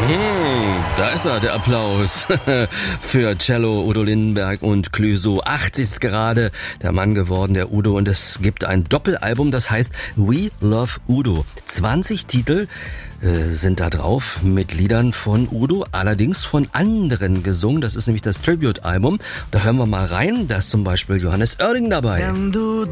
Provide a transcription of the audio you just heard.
Da ist er, der Applaus für Cello, Udo Lindenberg und Clüso. 80 gerade der Mann geworden, der Udo. Und es gibt ein Doppelalbum, das heißt We Love Udo. 20 Titel sind da drauf mit Liedern von Udo, allerdings von anderen gesungen. Das ist nämlich das Tribute-Album. Da hören wir mal rein. Da ist zum Beispiel Johannes Oerding dabei.